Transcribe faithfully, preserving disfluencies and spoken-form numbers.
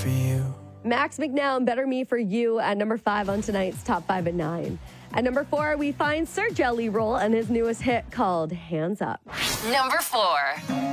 for you. Max McNown, Better Me for You at number five on tonight's Top five at nine. At number four, we find Sir Jelly Roll and his newest hit called Hands Up. Number four.